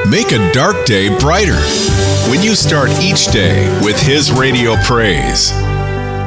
Make a dark day brighter when you start each day with His radio praise.